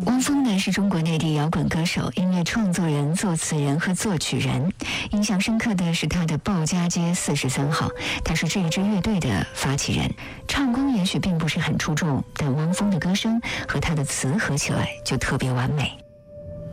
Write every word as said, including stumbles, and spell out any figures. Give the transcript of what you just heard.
汪峰呢是中国内地摇滚歌手、音乐创作人、作词人和作曲人。印象深刻的是他的鲍家街四十三号，他是这一支乐队的发起人。唱功也许并不是很出众，但汪峰的歌声和他的词合起来就特别完美。